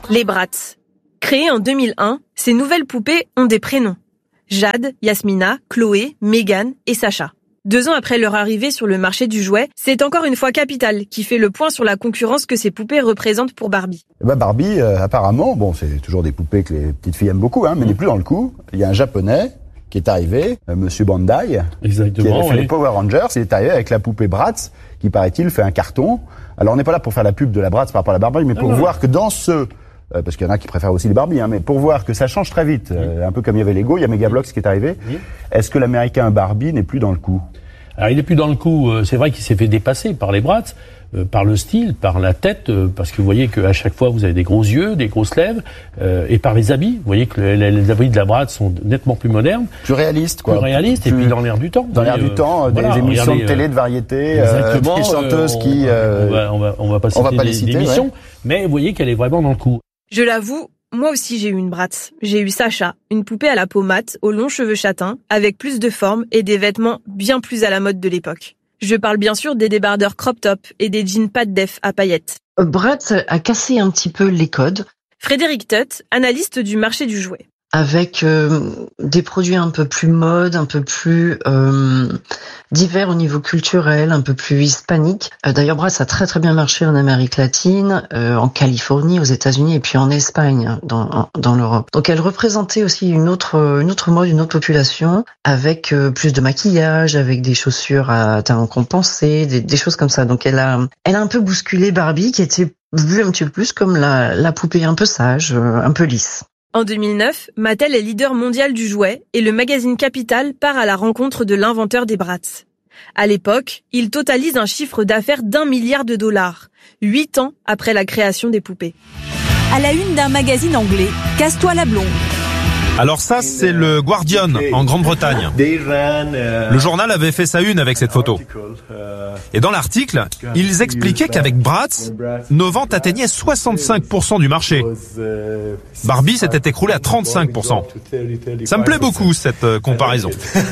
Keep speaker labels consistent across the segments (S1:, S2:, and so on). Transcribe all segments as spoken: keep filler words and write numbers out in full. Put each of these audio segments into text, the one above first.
S1: Les Bratz. Créées en deux mille un, ces nouvelles poupées ont des prénoms. Jade, Yasmina, Chloé, Megan et Sacha. Deux ans après leur arrivée sur le marché du jouet, c'est encore une fois Capital qui fait le point sur la concurrence que ces poupées représentent pour Barbie.
S2: Bah Barbie, euh, apparemment, bon, c'est toujours des poupées que les petites filles aiment beaucoup, hein, mais mmh. n'est plus dans le coup. Il y a un Japonais qui est arrivé, euh, Monsieur Bandai,
S3: Exactement,
S2: qui avait fait
S3: oui.
S2: les Power Rangers. Il est arrivé avec la poupée Bratz, qui paraît-il fait un carton. Alors on n'est pas là pour faire la pub de la Bratz par rapport à la Barbie, mais pour ah, voir que dans ce... Euh, parce qu'il y en a qui préfèrent aussi les Barbie, hein, mais pour voir que ça change très vite, mmh. euh, un peu comme il y avait Lego, il y a Megablox qui est arrivé. Mmh. Est-ce que l'américain Barbie n'est plus dans le coup ?
S3: Alors il est plus dans le coup, c'est vrai qu'il s'est fait dépasser par les Bratz, euh, par le style, par la tête, euh, parce que vous voyez qu'à chaque fois vous avez des gros yeux, des grosses lèvres, euh, et par les habits. Vous voyez que les, les habits de la Bratz sont nettement plus modernes.
S2: Plus réalistes, quoi.
S3: Plus réalistes, plus, et puis dans l'air du temps.
S2: Dans l'air euh, du temps, des voilà, émissions de télé, de variété, euh, des chanteuses
S3: euh, on,
S2: qui... Euh,
S3: on, va, on, va, on va pas citer, on va pas les citer des émissions, ouais. Mais vous voyez qu'elle est vraiment dans le coup.
S1: Je l'avoue, moi aussi j'ai eu une Bratz. J'ai eu Sacha, une poupée à la peau mate, aux longs cheveux châtains, avec plus de forme et des vêtements bien plus à la mode de l'époque. Je parle bien sûr des débardeurs crop top et des jeans pas de def à paillettes.
S4: Bratz a cassé un petit peu les codes.
S1: Frédéric Tutt, analyste du marché du jouet.
S4: Avec euh, des produits un peu plus mode, un peu plus euh, divers au niveau culturel, un peu plus hispanique. Euh, d'ailleurs, Bratz a très très bien marché en Amérique latine, euh, en Californie, aux États-Unis et puis en Espagne, dans, dans l'Europe. Donc, elle représentait aussi une autre une autre mode, une autre population, avec euh, plus de maquillage, avec des chaussures à talons compensés, des, des choses comme ça. Donc, elle a elle a un peu bousculé Barbie, qui était vue un petit peu plus comme la, la poupée un peu sage, euh, un peu lisse.
S1: En deux mille neuf, Mattel est leader mondial du jouet et le magazine Capital part à la rencontre de l'inventeur des Bratz. À l'époque, il totalise un chiffre d'affaires d'un milliard de dollars, huit ans après la création des poupées.
S5: À la une d'un magazine anglais, Casse-toi la blonde.
S6: Alors ça, c'est le Guardian en Grande-Bretagne. Le journal avait fait sa une avec cette photo. Et dans l'article, ils expliquaient qu'avec Bratz, nos ventes atteignaient soixante-cinq pour cent du marché. Barbie s'était écroulé à trente-cinq pour cent. Ça me plaît beaucoup, cette comparaison.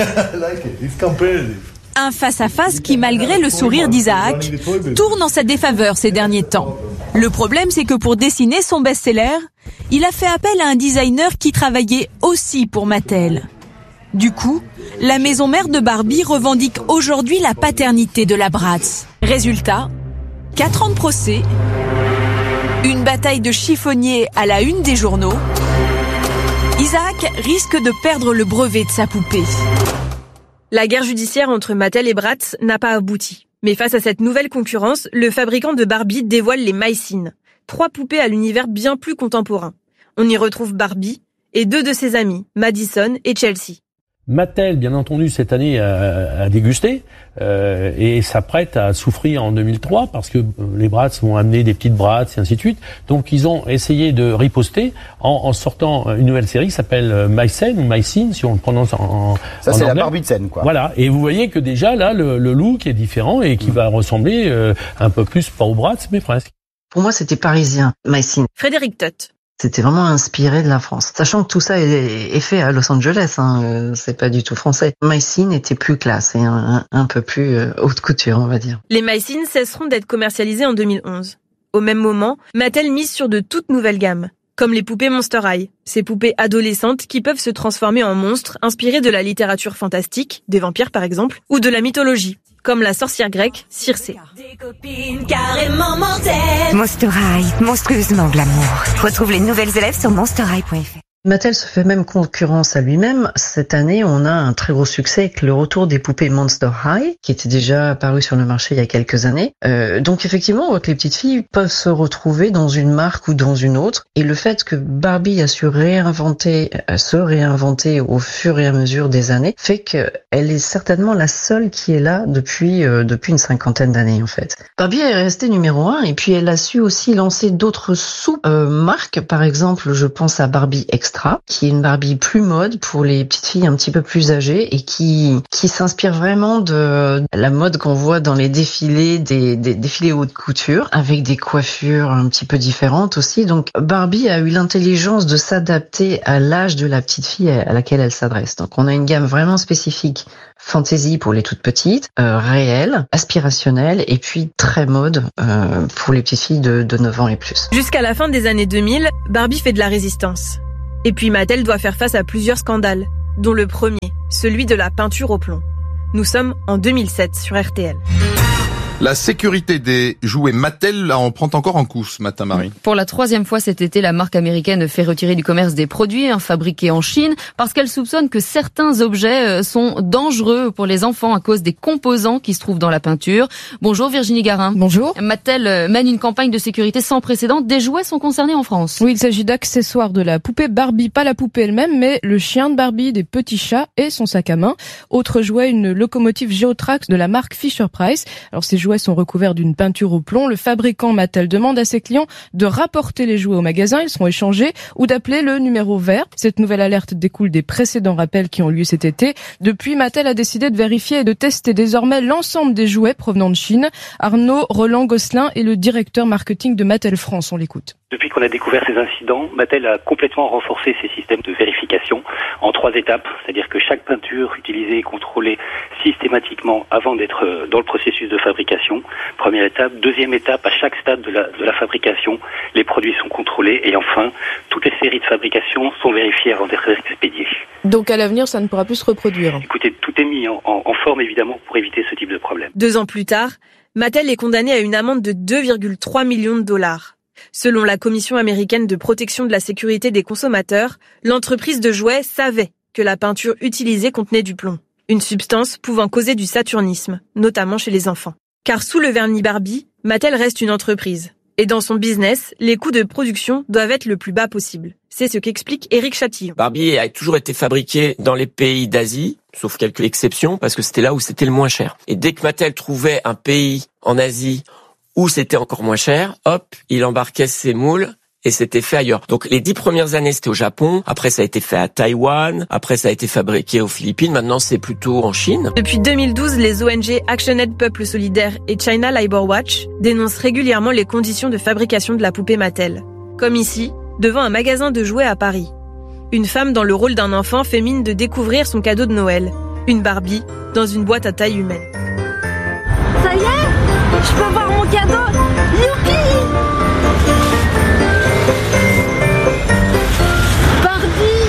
S5: Un face-à-face qui, malgré le sourire d'Isaac, tourne en sa défaveur ces derniers temps. Le problème, c'est que pour dessiner son best-seller, il a fait appel à un designer qui travaillait aussi pour Mattel. Du coup, la maison mère de Barbie revendique aujourd'hui la paternité de la Bratz. Résultat, quatre ans de procès, une bataille de chiffonniers à la une des journaux. Isaac risque de perdre le brevet de sa poupée.
S1: La guerre judiciaire entre Mattel et Bratz n'a pas abouti. Mais face à cette nouvelle concurrence, le fabricant de Barbie dévoile les MyScene, trois poupées à l'univers bien plus contemporain. On y retrouve Barbie et deux de ses amies, Madison et Chelsea.
S3: Mattel, bien entendu, cette année a, a dégusté euh, et s'apprête à souffrir en deux mille trois parce que les Bratz vont amener des petites Bratz et ainsi de suite. Donc, ils ont essayé de riposter en, en sortant une nouvelle série qui s'appelle MyScene ou MyScene, si on le prononce en,
S2: Ça,
S3: en
S2: c'est
S3: anglais.
S2: La Barbie de scène, quoi.
S3: Voilà. Et vous voyez que déjà, là, le, le look est différent et qui mmh. va ressembler euh, un peu plus, pas aux Bratz, mais presque.
S4: Pour moi, c'était parisien, MyScene.
S1: Frédéric Tutt.
S4: C'était vraiment inspiré de la France. Sachant que tout ça est, est fait à Los Angeles, hein, euh, c'est pas du tout français. MyScene était plus classe et un, un, un peu plus euh, haute couture, on va dire.
S1: Les MyScene cesseront d'être commercialisés en deux mille onze. Au même moment, Mattel mise sur de toutes nouvelles gammes, comme les poupées Monster High, ces poupées adolescentes qui peuvent se transformer en monstres inspirés de la littérature fantastique, des vampires par exemple, ou de la mythologie, comme la sorcière grecque Circé.
S7: Monster High, monstrueusement glamour. Retrouve les nouvelles élèves sur monster high point f r.
S4: Mattel se fait même concurrence à lui-même. Cette année, on a un très gros succès avec le retour des poupées Monster High, qui était déjà apparu sur le marché il y a quelques années. Euh, donc effectivement, on voit que les petites filles peuvent se retrouver dans une marque ou dans une autre. Et le fait que Barbie a su réinventer, a se réinventer au fur et à mesure des années, fait qu'elle est certainement la seule qui est là depuis euh, depuis une cinquantaine d'années en fait. Barbie est restée numéro un et puis elle a su aussi lancer d'autres sous-marques. Euh, Par exemple, je pense à Barbie Extra. Extra, qui est une Barbie plus mode pour les petites filles un petit peu plus âgées et qui qui s'inspire vraiment de la mode qu'on voit dans les défilés, des, des défilés haute couture, avec des coiffures un petit peu différentes aussi. Donc Barbie a eu l'intelligence de s'adapter à l'âge de la petite fille à laquelle elle s'adresse. Donc on a une gamme vraiment spécifique, fantasy pour les toutes petites, euh, réelle, aspirationnelle et puis très mode euh, pour les petites filles de, de neuf ans et plus.
S1: Jusqu'à la fin des années deux mille, Barbie fait de la résistance. Et puis Mattel doit faire face à plusieurs scandales, dont le premier, celui de la peinture au plomb. Nous sommes en deux mille sept sur R T L.
S8: La sécurité des jouets Mattel en prend encore un coup ce matin, Marie.
S9: Pour la troisième fois cet été, la marque américaine fait retirer du commerce des produits hein, fabriqués en Chine parce qu'elle soupçonne que certains objets sont dangereux pour les enfants à cause des composants qui se trouvent dans la peinture. Bonjour Virginie Garin.
S10: Bonjour.
S9: Mattel mène une campagne de sécurité sans précédent. Des jouets sont concernés en France.
S10: Oui, il s'agit d'accessoires de la poupée Barbie, pas la poupée elle-même, mais le chien de Barbie, des petits chats et son sac à main. Autre jouet, une locomotive Geotrax de la marque Fisher-Price. Alors ces jouets sont recouverts d'une peinture au plomb. Le fabricant Mattel demande à ses clients de rapporter les jouets au magasin, ils seront échangés, ou d'appeler le numéro vert. Cette nouvelle alerte découle des précédents rappels qui ont lieu cet été. Depuis, Mattel a décidé de vérifier et de tester désormais l'ensemble des jouets provenant de Chine. Arnaud Roland-Gosselin est le directeur marketing de Mattel France. On l'écoute.
S11: Depuis qu'on a découvert ces incidents, Mattel a complètement renforcé ses systèmes de vérification en trois étapes. C'est-à-dire que chaque peinture utilisée est contrôlée systématiquement avant d'être dans le processus de fabrication. Première étape. Deuxième étape, à chaque stade de la, de la fabrication, les produits sont contrôlés. Et enfin, toutes les séries de fabrication sont vérifiées avant d'être expédiées.
S10: Donc à l'avenir, ça ne pourra plus se reproduire.
S11: Écoutez, tout est mis en, en, en forme évidemment pour éviter ce type de problème.
S1: Deux ans plus tard, Mattel est condamné à une amende de deux virgule trois millions de dollars. Selon la Commission américaine de protection de la sécurité des consommateurs, l'entreprise de jouets savait que la peinture utilisée contenait du plomb, une substance pouvant causer du saturnisme, notamment chez les enfants. Car sous le vernis Barbie, Mattel reste une entreprise. Et dans son business, les coûts de production doivent être le plus bas possible. C'est ce qu'explique Éric Chatillon.
S12: Barbie a toujours été fabriquée dans les pays d'Asie, sauf quelques exceptions, parce que c'était là où c'était le moins cher. Et dès que Mattel trouvait un pays en Asie où c'était encore moins cher, hop, il embarquait ses moules et c'était fait ailleurs. Donc les dix premières années, c'était au Japon, après ça a été fait à Taïwan, après ça a été fabriqué aux Philippines, maintenant c'est plutôt en Chine.
S1: Depuis deux mille douze, les O N G ActionAid Peuple Solidaire et China Labour Watch dénoncent régulièrement les conditions de fabrication de la poupée Mattel. Comme ici, devant un magasin de jouets à Paris. Une femme dans le rôle d'un enfant fait mine de découvrir son cadeau de Noël, une Barbie, dans une boîte à taille humaine.
S13: Ça y est, je peux voir mon cadeau. Youpi! Barbie!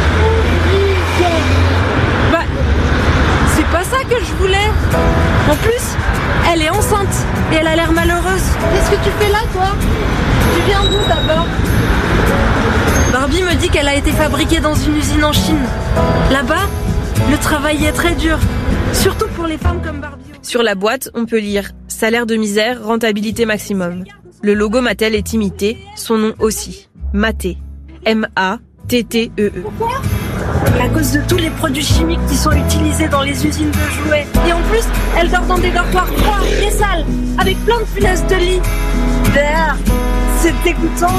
S10: Bah, c'est pas ça que je voulais. En plus, elle est enceinte et elle a l'air malheureuse.
S13: Qu'est-ce que tu fais là, toi? Tu viens d'où d'abord?
S10: Barbie me dit qu'elle a été fabriquée dans une usine en Chine. Là-bas, le travail est très dur, surtout pour les femmes comme Barbie.
S1: Sur la boîte, on peut lire « Salaire de misère, rentabilité maximum ». Le logo Mattel est imité, son nom aussi. Maté. M A T T E E.
S13: Pourquoi? À cause de tous les produits chimiques qui sont utilisés dans les usines de jouets. Et en plus, elle dort dans des dortoirs froids et sales, avec plein de punaises de lit. D'ailleurs, c'est dégoûtant.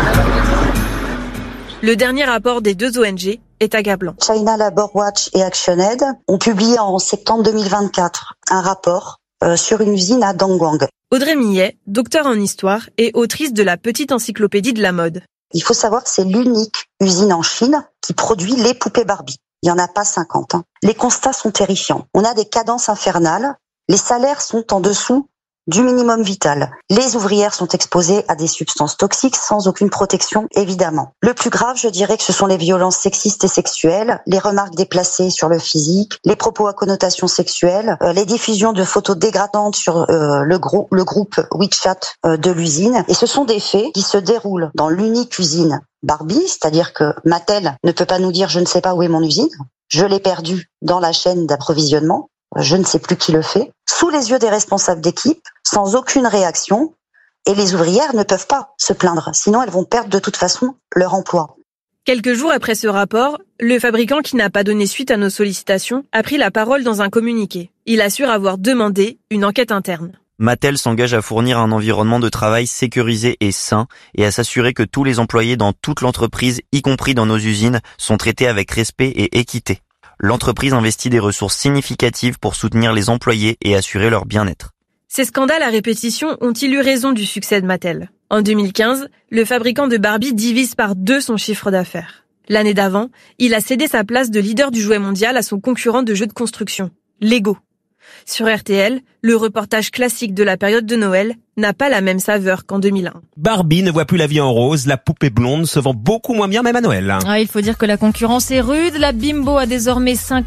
S1: Le dernier rapport des deux O N G est accablant.
S14: China Labour Watch et ActionAid ont publié en septembre deux mille vingt-quatre un rapport euh, sur une usine à Dongguan.
S1: Audrey Millet, docteur en histoire et autrice de la petite encyclopédie de la mode.
S14: Il faut savoir que c'est l'unique usine en Chine qui produit les poupées Barbie. Il n'y en a pas cinquante. Hein. Les constats sont terrifiants. On a des cadences infernales. Les salaires sont en dessous du minimum vital. Les ouvrières sont exposées à des substances toxiques sans aucune protection, évidemment. Le plus grave, je dirais que ce sont les violences sexistes et sexuelles, les remarques déplacées sur le physique, les propos à connotation sexuelle, euh, les diffusions de photos dégradantes sur euh, le, gros, le groupe WeChat euh, de l'usine. Et ce sont des faits qui se déroulent dans l'unique usine Barbie, c'est-à-dire que Mattel ne peut pas nous dire « je ne sais pas où est mon usine ». Je l'ai perdu dans la chaîne d'approvisionnement. Je ne sais plus qui le fait, sous les yeux des responsables d'équipe, sans aucune réaction, et les ouvrières ne peuvent pas se plaindre, sinon elles vont perdre de toute façon leur emploi.
S1: Quelques jours après ce rapport, le fabricant qui n'a pas donné suite à nos sollicitations a pris la parole dans un communiqué. Il assure avoir demandé une enquête interne.
S15: Mattel s'engage à fournir un environnement de travail sécurisé et sain et à s'assurer que tous les employés dans toute l'entreprise, y compris dans nos usines, sont traités avec respect et équité. L'entreprise investit des ressources significatives pour soutenir les employés et assurer leur bien-être.
S1: Ces scandales à répétition ont-ils eu raison du succès de Mattel ? En deux mille quinze, le fabricant de Barbie divise par deux son chiffre d'affaires. L'année d'avant, il a cédé sa place de leader du jouet mondial à son concurrent de jeux de construction, Lego. Sur R T L, le reportage classique de la période de Noël n'a pas la même saveur qu'en deux mille un.
S16: Barbie ne voit plus la vie en rose, la poupée blonde se vend beaucoup moins bien même à Noël.
S17: Ah, il faut dire que la concurrence est rude, la Bimbo a désormais cinq